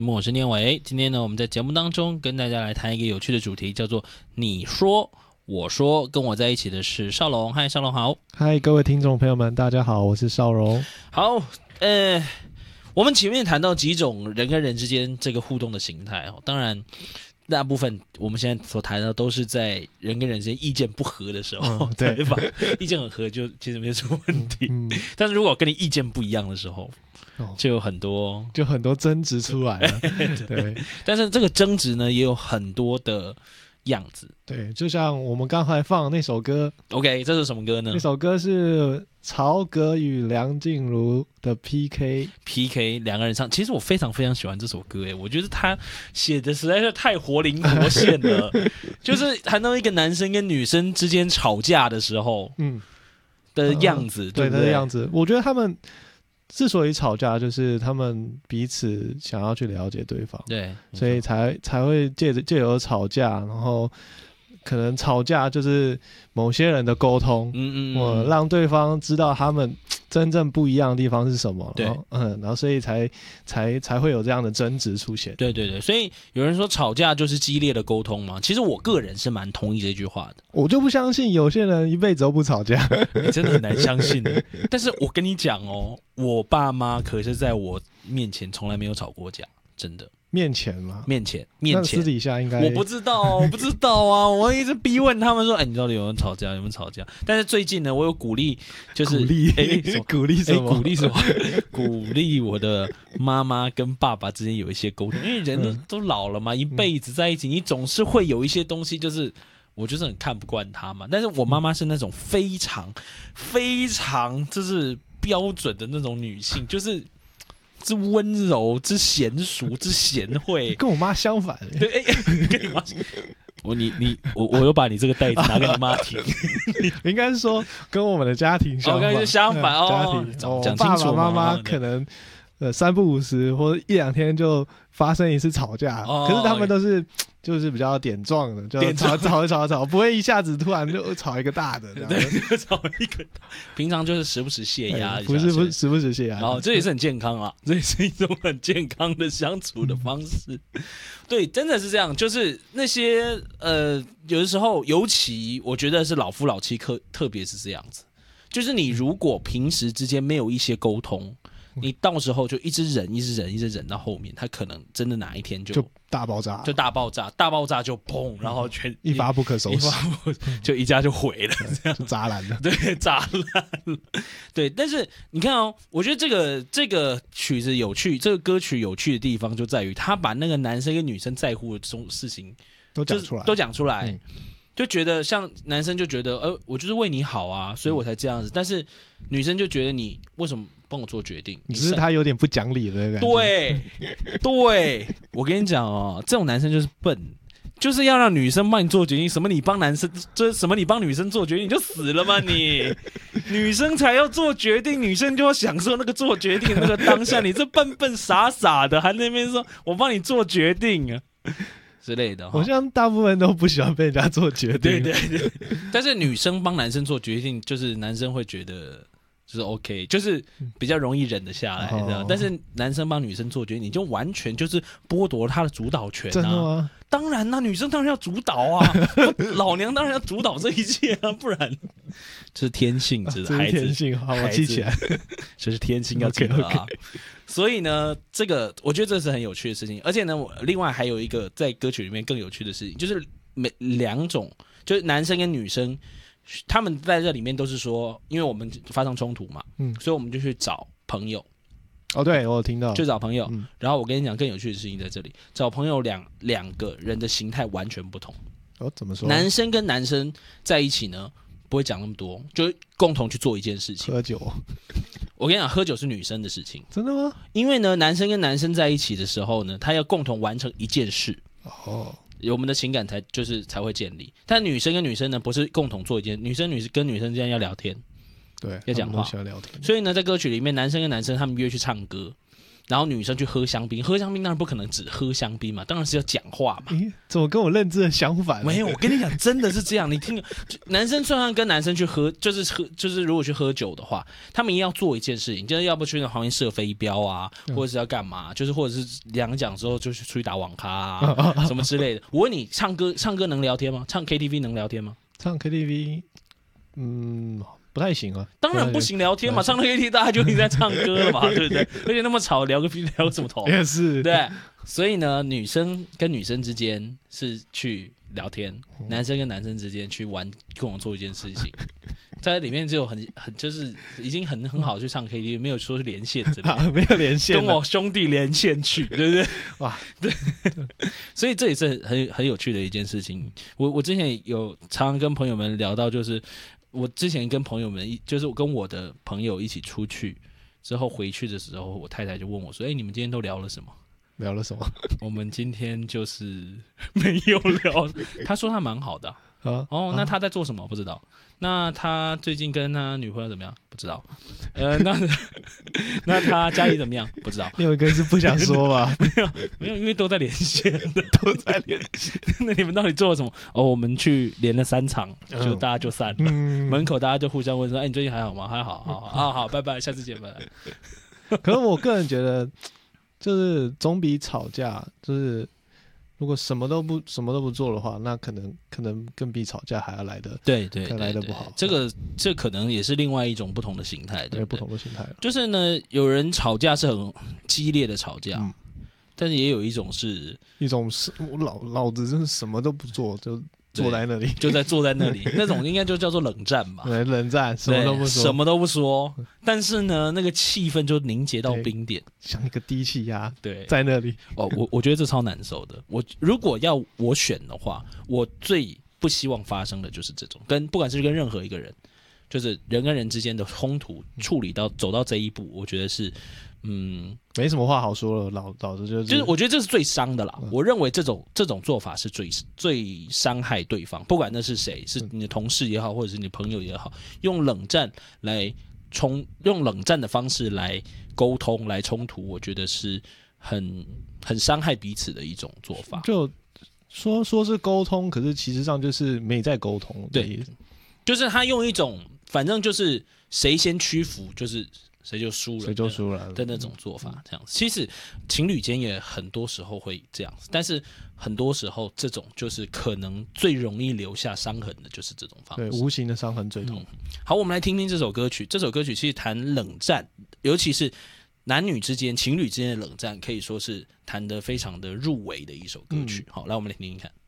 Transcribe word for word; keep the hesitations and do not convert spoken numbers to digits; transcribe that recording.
我是念伟，今天呢，我们在节目当中跟大家来谈一个有趣的主题，叫做你说我说。跟我在一起的是少龙，嗨，少龙好。 嗨，各位听众朋友们，大家好，我是少荣。 好，呃，我们前面谈到几种人跟人之间这个互动的形态哦，当然。大部分我们现在所谈的都是在人跟人之间意见不合的时候，嗯、对吧？意见很合就其实没什么问题，嗯嗯、但是如果跟你意见不一样的时候，哦、就有很多就很多争执出来了。对， 但是这个争执呢，也有很多的样子。 对，就像我们刚才放的那首歌 ，OK， 这是什么歌呢？ 那首歌是曹格与梁静茹的 P K，P K 两个人唱。其实我非常非常喜欢这首歌，哎，我觉得他写的实在是太活灵活现了。就是谈到一个男生跟女生之间吵架的时候，嗯的样子， 嗯、 对不对？ 对的样子，我觉得他们之所以吵架，就是他们彼此想要去了解对方， 对， 所以才才会借着借由吵架，然后。可能吵架就是某些人的沟通，嗯嗯，我让对方知道他们真正不一样的地方是什么， 对， 然后嗯，然后所以才才才会有这样的争执出现。 对对对，所以有人说吵架就是激烈的沟通嘛，其实我个人是蛮同意这句话的。 我就不相信有些人一辈子都不吵架， 你真的很难相信的。但是我跟你讲哦，我爸妈可是在我面前从来没有吵过架，真的。 面前吗？ 面前，面前， 私底下应该我不知道，我不知道啊！我一直逼问他们说：“哎，你到底有没有吵架？有没有吵架？”但是最近呢，我有鼓励，就是鼓励，哎，鼓励什么？ 鼓励什么？鼓励我的妈妈跟爸爸之间有一些沟通，因为人都、嗯、都老了嘛，一辈子在一起，你总是会有一些东西，就是我就是很看不惯他嘛。但是我妈妈是那种非常非常就是标准的那种女性，就是。之温柔，之娴熟，之贤惠， 跟我妈相反。 对，哎、欸，跟你妈，我你你我我又把你这个袋子拿给你妈听。 应该是说跟我们的家庭相反， 哦、相反哦。 家庭讲讲清楚嘛，爸爸妈妈可能呃三不五时或者一两天就发生一次吵架，哦、可是他们都是。就是比较点状的，就吵吵吵吵，不会一下子突然就吵一个大的， 对，吵一个。平常就是时不时泄压一下， 不是不是时不时泄压。 然后这也是很健康啊，这也是一种很健康的相处的方式。嗯、对，真的是这样。就是那些呃，有的时候，尤其我觉得是老夫老妻，特特别是这样子。就是你如果平时之间没有一些沟通。你到时候就一直忍，一直忍，一直忍到后面，他可能真的哪一天就就大爆炸， 就大爆炸，大爆炸就砰，然后全一发不可收拾， 就一家就毁了，这样就砸烂了， 对，砸烂了，对。但是你看哦，我觉得这个这个曲子有趣，这个歌曲有趣的地方就在于，他把那个男生跟女生在乎的这种事情都讲出来， 都讲出来。嗯就觉得像男生就觉得，呃，我就是为你好啊，所以我才这样子。但是女生就觉得你为什么帮我做决定？ 只是他有点不讲理的感觉。 对，对，我跟你讲哦，这种男生就是笨，就是要让女生帮你做决定。什么你帮男生，这什么你帮女生做决定，你就死了吗你？女生才要做决定，女生就要享受那个做决定的那个当下。你这笨笨傻傻的，还那边说我帮你做决定啊。之类的， 好像大部分都不喜欢被人家做决定。 对对对，但是女生帮男生做决定，就是男生会觉得就是 OK， 就是比较容易忍得下来，哦、知道？但是男生帮女生做决定，你就完全就是剥夺了他的主导权啊！ 真的吗？ 当然啦，女生当然要主导啊，老娘当然要主导这一切啊，不然这是天性，这是孩子天性。好，我记起来， 这是天性要记得啊。Okay, okay 所以呢，这个我觉得这是很有趣的事情，而且呢，我另外还有一个在歌曲里面更有趣的事情，就是每两种，就是男生跟女生，他们在这里面都是说，因为我们发生冲突嘛，嗯，所以我们就去找朋友。 哦，对，我有听到， 去找朋友。嗯、然后我跟你讲更有趣的事情在这里，找朋友两两个人的形态完全不同。 哦，怎么说？ 男生跟男生在一起呢，不会讲那么多，就共同去做一件事情， 喝酒。 我跟你讲，喝酒是女生的事情。 真的吗？ 因为呢，男生跟男生在一起的时候呢，他要共同完成一件事。 哦。 我们的情感才就是才会建立，但女生跟女生呢，不是共同做一件，女生女跟女生之间要聊天， 对， 要讲话， 喜欢聊天。 所以呢，在歌曲里面，男生跟男生他们约去唱歌， 然后女生去喝香槟，喝香槟当然不可能只喝香槟嘛，当然是要讲话嘛。 欸、怎么跟我认知的相反？ 没有，我跟你讲，真的是这样。你听，男生虽然跟男生去喝，就是喝，就是如果去喝酒的话，他们一定要做一件事情，就是要不去那旁边射飞镖啊，或者是要干嘛，就是或者是两讲之后就去出去打网咖啊，什么之类的。我问你，唱歌唱歌能聊天吗？唱 K T V 能聊天吗？ 唱 K T V， 嗯。不太行啊， 当然不行聊天嘛，唱 K T V 大家就一直在唱歌了嘛，对不对？而且那么吵，聊个屁聊个什么头？ 也是， 对。所以呢，女生跟女生之间是去聊天，男生跟男生之间去玩，共同做一件事情。在里面只有很很就是已经很很好去唱 K T V， 没有说是连线之类的， 啊，没有连线， 跟我兄弟连线去，对不对？哇，对。所以这也是很很有趣的一件事情。我我之前有常常跟朋友们聊到，就是我之前跟朋友们一，就是我跟我的朋友一起出去之后回去的时候，我太太就问我说：“哎、欸，你们今天都聊了什么？” 聊了什么？ 我们今天就是没有聊。他说他蛮好的、啊。啊、哦，那他在做什么？不知道。那他最近跟他女朋友怎么样？不知道。呃，那那他家里怎么样？不知道。 你有一个是不想说吧？ 没有，没有，因为都在连线的， 都在连线。 那你们到底做了什么？哦，我们去连了三场，就大家就散了。嗯、门口大家就互相问说：“哎，你最近还好吗？还好，好，好，好，好，拜拜，下次见，拜拜。” 可是我个人觉得，就是总比吵架，就是如果什么都不什么都不做的话，那可能可能更比吵架还要来的， 对对， 来的不好。 这个这可能也是另外一种不同的形态，对， 不同的形态。 就是呢，有人吵架是很激烈的吵架，嗯、但是也有一种是一种是老老子真是什么都不做就。坐在那里， 就在坐在那里，那种应该就叫做冷战吧。 对，冷战，什么都不说， 什么都不说。但是呢，那个气氛就凝结到冰点， 像一个低气压， 对， 在那里。 哦，我我觉得这超难受的。我如果要我选的话，我最不希望发生的就是这种，跟不管是跟任何一个人，就是人跟人之间的冲突处理到走到这一步，我觉得是。嗯， 没什么话好说了，老老子就是， 就是我觉得这是最伤的啦。嗯、我认为这种这种做法是最最伤害对方，不管那是谁，是你的同事也好，或者是你的朋友也好，用冷战来冲，用冷战的方式来沟通、来冲突，我觉得是很很伤害彼此的一种做法。 就说说是沟通，可是其实上就是没在沟通。 对，就是他用一种反正就是谁先屈服，就是。谁就输了， 谁就输了的那种做法，这样子。其实情侣间也很多时候会这样子，但是很多时候这种就是可能最容易留下伤痕的，就是这种方式。 对，无形的伤痕最痛、嗯。 好，我们来听听这首歌曲。这首歌曲其实谈冷战，尤其是男女之间、情侣之间的冷战，可以说是谈得非常的入围的一首歌曲。嗯、好，来我们来听听看。